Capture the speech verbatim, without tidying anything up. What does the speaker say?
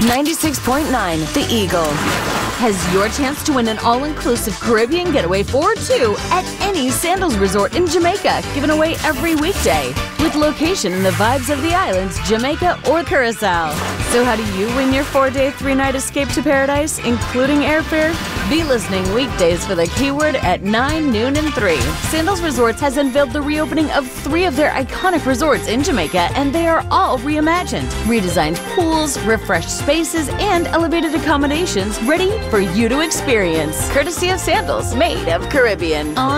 ninety-six point nine The Eagle has your chance to win an all-inclusive Caribbean getaway for two at any Sandals Resort in Jamaica, given away every weekday, with location in the vibes of the islands, Jamaica or Curacao. So how do you win your four-day, three-night escape to paradise, including airfare? Be listening weekdays for the keyword at nine, noon, and three. Sandals Resorts has unveiled the reopening of three of their iconic resorts in Jamaica, and they are all reimagined. Redesigned pools, refreshed spaces, and elevated accommodations ready for you to experience. Courtesy of Sandals, made of Caribbean.